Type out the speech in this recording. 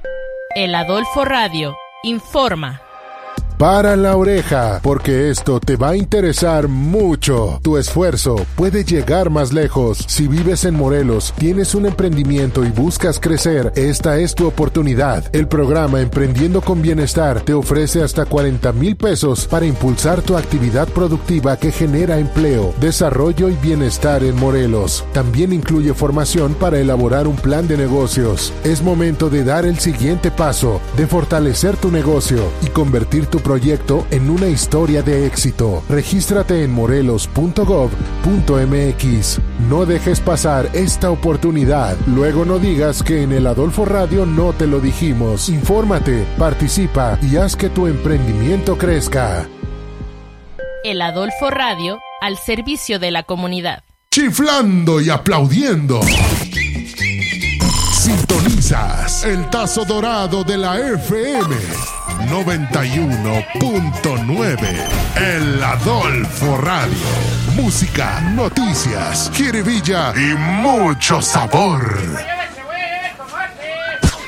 El Adolfo Radio informa. Para la oreja, porque esto te va a interesar mucho. Tu esfuerzo puede llegar más lejos. Si vives en Morelos, tienes un emprendimiento y buscas crecer, esta es tu oportunidad. El programa Emprendiendo con Bienestar te ofrece hasta 40,000 pesos para impulsar tu actividad productiva que genera empleo, desarrollo y bienestar en Morelos. También incluye formación para elaborar un plan de negocios. Es momento de dar el siguiente paso, de fortalecer tu negocio y convertir tu proyecto en una historia de éxito. Regístrate en morelos.gov.mx. No dejes pasar esta oportunidad. Luego no digas que en el Adolfo Radio no te lo dijimos. Infórmate, participa y haz que tu emprendimiento crezca. El Adolfo Radio al servicio de la comunidad. Chiflando y aplaudiendo. Sintonizas el tazo dorado de la FM 91.9. El Adolfo Radio. Música, noticias, jiribilla y mucho sabor.